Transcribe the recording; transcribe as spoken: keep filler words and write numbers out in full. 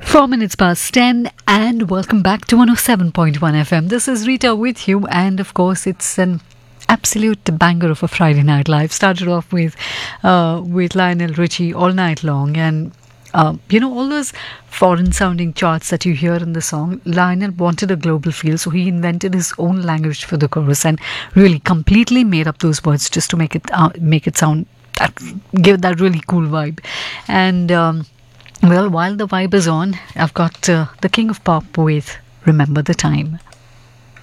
Four minutes past ten, and welcome back to one oh seven point one F M. This is Rita with you, and of course, it's an absolute banger of a Friday Night Live. Started off with uh, with Lionel Richie All Night Long, and uh, you know, all those foreign sounding charts that you hear in the song. Lionel wanted a global feel, so he invented his own language for the chorus and really completely made up those words just to make it uh, make it sound that, give that really cool vibe. And um, well, while the vibe is on, I've got uh, the King of Pop with Remember the Time.